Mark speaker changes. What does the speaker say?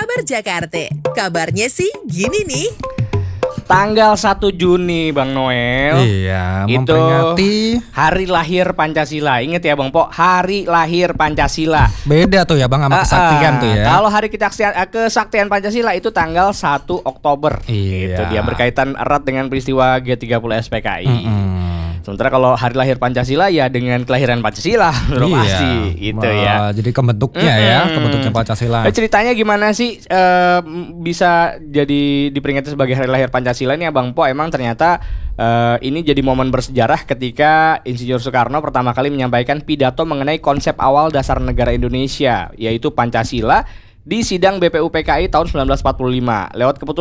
Speaker 1: Kabar Jakarta. Kabarnya sih gini nih.
Speaker 2: Tanggal 1 Juni Bang Noel.
Speaker 3: Iya,
Speaker 2: itu
Speaker 3: memperingati
Speaker 2: hari lahir Pancasila. Ingat ya Bang Po, hari lahir Pancasila.
Speaker 3: beda tuh ya Bang sama kesaktian tuh ya.
Speaker 2: Kalau hari kesaktian Pancasila itu tanggal 1 Oktober.
Speaker 3: Iya.
Speaker 2: Itu dia berkaitan erat dengan peristiwa G30 SPKI. Sementara kalau hari lahir Pancasila ya dengan kelahiran Pancasila, pasti itu ya.
Speaker 3: Jadi kebentuknya ya, kebentuknya Pancasila.
Speaker 2: Ceritanya gimana sih bisa jadi diperingati sebagai hari lahir Pancasila ini ya Bang Po? Emang ternyata ini jadi momen bersejarah ketika Insinyur Soekarno pertama kali menyampaikan pidato mengenai konsep awal dasar negara Indonesia, yaitu Pancasila, di sidang BPUPKI tahun 1945. Lewat keputusan